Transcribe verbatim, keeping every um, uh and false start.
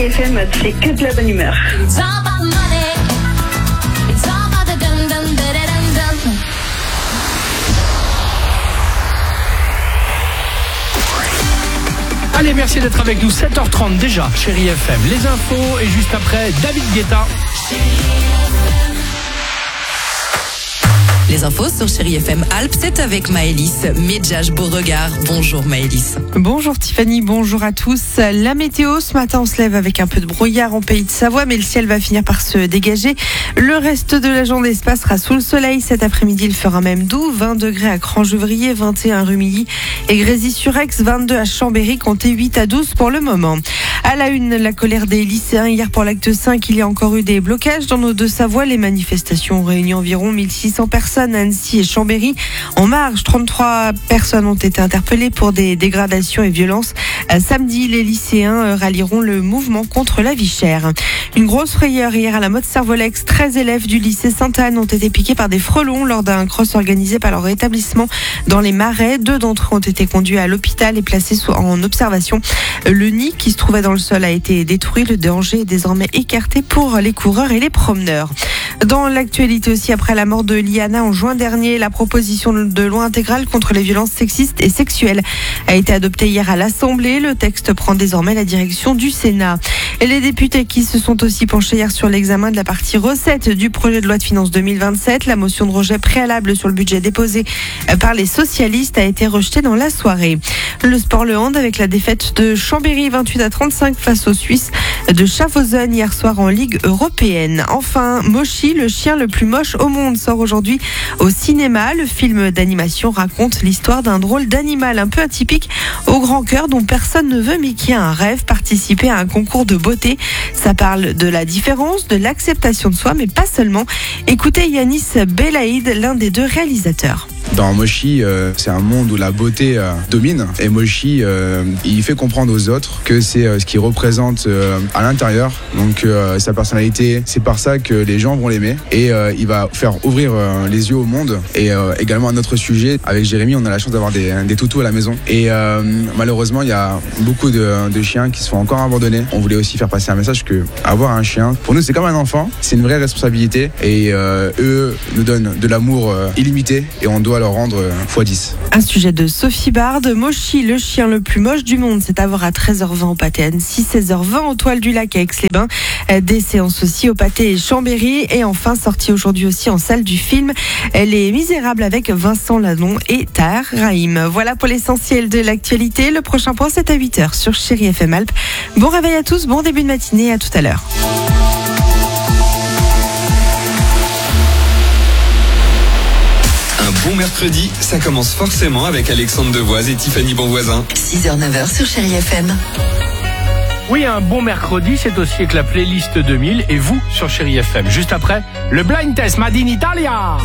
F M, c'est que de la bonne humeur. Allez, merci d'être avec nous, sept heures trente déjà, Chérie F M. Les infos et juste après, David Guetta. Les infos sur Chérie F M Alpes, c'est avec Maëlys. Medjaj Beauregard. Bonjour Maëlys. Bonjour Tiffany, bonjour à tous. La météo, ce matin on se lève avec un peu de brouillard en Pays de Savoie, mais le ciel va finir par se dégager. Le reste de la journée se passera sous le soleil. Cet après-midi, il fera même doux. vingt degrés à Cran-Gevrier, vingt et un à Rumilly et Grésy-sur-Aix, vingt-deux à Chambéry, comptez huit à douze pour le moment. À la une, la colère des lycéens. Hier pour l'acte cinq, il y a encore eu des blocages dans nos deux Savoies. Les manifestations ont réuni environ mille six cents personnes à Annecy et Chambéry. En marge, trente-trois personnes ont été interpellées pour des dégradations et violences. Samedi, les lycéens rallieront le mouvement contre la vie chère. Une grosse frayeur hier à la Motte-Servolex. treize élèves du lycée Sainte-Anne ont été piqués par des frelons lors d'un cross organisé par leur établissement dans les Marais. Deux d'entre eux ont été conduits à l'hôpital et placés en observation. Le nid qui se trouvait dans le sol a été détruit. Le danger est désormais écarté pour les coureurs et les promeneurs. Dans l'actualité aussi, après la mort de Liana en juin dernier, la proposition de loi intégrale contre les violences sexistes et sexuelles a été adoptée hier à l'Assemblée. Le texte prend désormais la direction du Sénat. Et les députés qui se sont aussi penchés hier sur l'examen de la partie recettes du projet de loi de finances deux mille vingt-sept. La motion de rejet préalable sur le budget déposé par les socialistes a été rejetée dans la soirée. Le sport, le hand, avec la défaite de Chambéry vingt-huit à trente-cinq face aux Suisses de Schaffhausen hier soir en Ligue européenne. Enfin, Moshi, le chien le plus moche au monde, sort aujourd'hui au cinéma. Le film d'animation raconte l'histoire d'un drôle d'animal un peu atypique au grand cœur dont personne ne veut mais qui a un rêve, participer à un concours de beauté. Ça parle de la différence, de l'acceptation de soi, mais pas seulement. Écoutez Yanis Belaïd, l'un des deux réalisateurs. Dans Moshi, euh, c'est un monde où la beauté euh, domine. Et Moshi, euh, il fait comprendre aux autres que c'est euh, ce qu'il représente euh, à l'intérieur. Donc euh, sa personnalité, c'est par ça que les gens vont l'aimer. Et euh, il va faire ouvrir euh, les yeux au monde. Et euh, également un autre sujet, avec Jérémy, on a la chance d'avoir des, des toutous à la maison. Et euh, malheureusement, il y a beaucoup de, de chiens qui se font encore abandonner. On voulait aussi faire passer un message que avoir un chien, pour nous, c'est comme un enfant. C'est une vraie responsabilité. Et euh, eux nous donnent de l'amour euh, illimité. Et on doit leur rendre fois dix. Un sujet de Sophie Bard. Moshi, le chien le plus moche du monde, c'est à voir à treize heures vingt au Pâté Annecy, seize heures vingt au Toile du Lac à Aix-les-Bains. Des séances aussi au Pâté Chambéry. Et enfin, sorti aujourd'hui aussi en salle du film Les Misérables avec Vincent Lindon et Tahar Rahim. Voilà pour l'essentiel de l'actualité. Le prochain point, c'est à huit heures sur Chérie F M Alpes. Bon réveil à tous, bon début de matinée, à tout à l'heure. Un bon mercredi, ça commence forcément avec Alexandre Devoise et Tiffany Bonvoisin. six heures neuf heures sur Chérie F M. Oui, un bon mercredi, c'est aussi avec la playlist deux mille et vous sur Chérie F M. Juste après, le Blind Test Made in Italia.